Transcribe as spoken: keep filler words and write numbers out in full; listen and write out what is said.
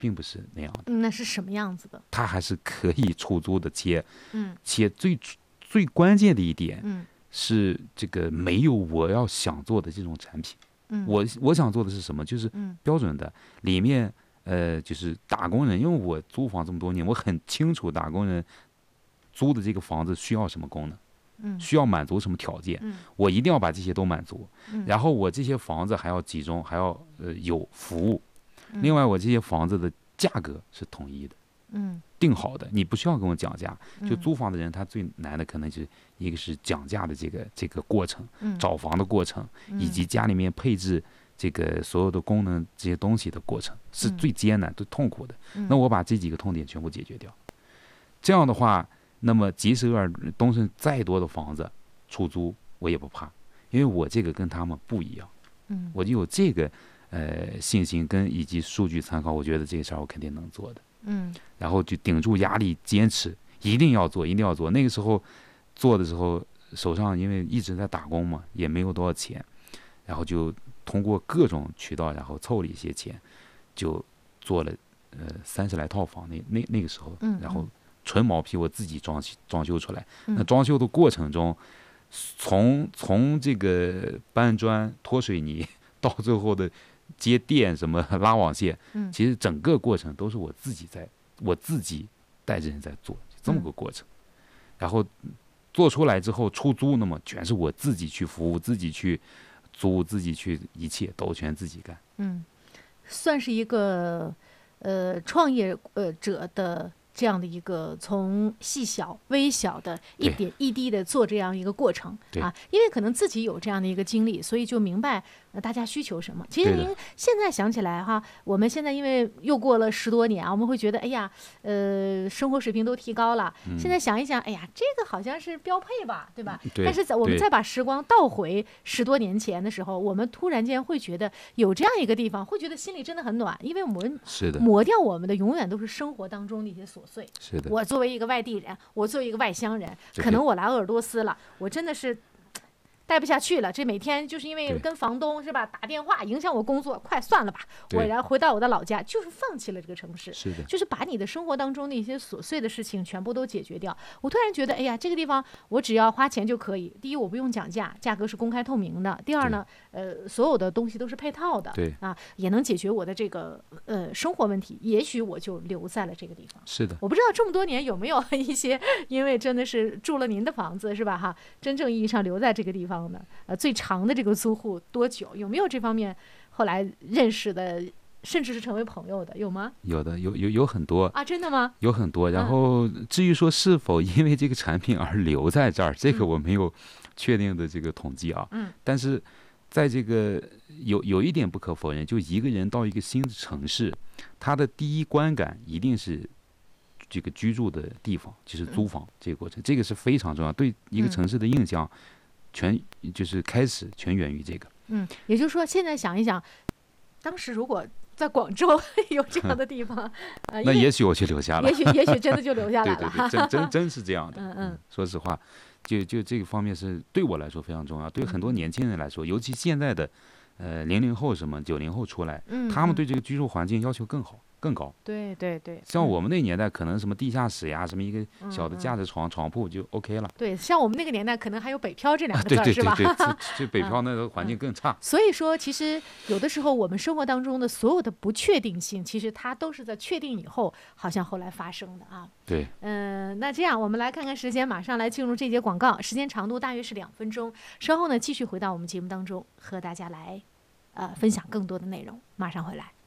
并不是那样的。 嗯，那是什么样子的？ 它还是可以出租的，且嗯， 且最最关键的一点， 嗯， 是这个没有我要想做的这种产品。 嗯， 我我想做的是什么？就是标准的，里面呃就是打工人，因为我租房这么多年，我很清楚打工人租的这个房子需要什么功能。需要满足什么条件， 嗯， 我一定要把这些都满足， 嗯， 然后我这些房子还要集中，还要呃有服务， 嗯， 另外我这些房子的价格是统一的， 嗯， 定好的，你不需要跟我讲价。 嗯， 就租房的人，他最难的可能是一个是讲价的这个这个过程， 嗯， 找房的过程， 嗯， 以及家里面配置这个所有的功能这些东西的过程，是最艰难、最痛苦的。 嗯， 那我把这几个痛点全部解决掉，这样的话，那么即使尔东胜再多的房子出租我也不怕，因为我这个跟他们不一样， 嗯， 我就有这个呃信心跟以及数据参考，我觉得这个事儿我肯定能做的， 嗯， 然后就顶住压力，坚持，一定要做，一定要做。那个时候做的时候，手上因为一直在打工嘛，也没有多少钱，然后就通过各种渠道，然后凑了一些钱，就做了呃三十来套房。那那那个时候，然后纯毛坯我自己装装修出来。那装修的过程中，从从这个搬砖、拖水泥到最后的接电、什么拉网线，其实整个过程都是我自己在，我自己带着人在做，这么个过程。然后做出来之后出租，那么全是我自己去服务，自己去租，自己去一切都全自己干。 嗯，算是一个呃创业呃者的。这样的一个从细小微小的一点一滴的做这样一个过程啊，因为可能自己有这样的一个经历，所以就明白呃大家需求什么。其实您现在想起来哈，我们现在因为又过了十多年啊，我们会觉得哎呀，呃，生活水平都提高了。嗯、现在想一想，哎呀，这个好像是标配吧，对吧？ 对。 但是在我们再把时光倒回十多年前的时候，我们突然间会觉得有这样一个地方，会觉得心里真的很暖，因为我们磨掉我们的永远都是生活当中的一些琐碎。 是的， 我作为一个外地人，我作为一个外乡人，可能我来鄂尔多斯了，我真的是待不下去了。这每天就是因为跟房东是吧打电话影响我工作，快算了吧，我然后回到我的老家，就是放弃了这个城市。 是的， 就是把你的生活当中的一些琐碎的事情全部都解决掉。我突然觉得，哎呀，这个地方我只要花钱就可以。第一，我不用讲价，价格是公开透明的；第二呢，呃，所有的东西都是配套的， 对啊，也能解决我的这个呃生活问题。也许我就留在了这个地方。 是的， 我不知道这么多年有没有一些，因为真的是住了您的房子是吧？哈，真正意义上留在这个地方的，呃，最长的这个租户多久？有没有这方面后来认识的，甚至是成为朋友的，有吗？ 有的，有有有很多啊，真的吗？ 有很多。然后至于说是否因为这个产品而留在这儿，这个我没有确定的这个统计啊。 嗯。 但是在这个有有一点不可否认，就一个人到一个新的城市，他的第一观感一定是这个居住的地方，就是租房这个过程，这个是非常重要，对一个城市的印象全就是开始全源于这个。 嗯，也就是说，现在想一想，当时如果在广州有这样的地方，呃、 那也许我就留下了， 也许也许真的就留下来了。 对对对，真真真是这样的。 嗯嗯， 说实话，就就这个方面是对我来说非常重要，对很多年轻人来说，尤其现在的呃零零后什么九零后出来， 嗯， 他们对这个居住环境要求更好。更高， 对对对， 像我们那年代，可能什么地下室呀，什么一个小的架子床、床铺就 OK 了。 对，像我们那个年代，可能还有北漂这两个字， 对对是吧？ 对对，这北漂那个环境更差。 所以说，其实有的时候我们生活当中的所有的不确定性，其实它都是在确定以后，好像后来发生的啊。 对， 嗯，那这样我们来看看时间，马上来进入这节广告，时间长度大约是两分钟。稍后呢，继续回到我们节目当中，和大家来呃分享更多的内容。马上回来。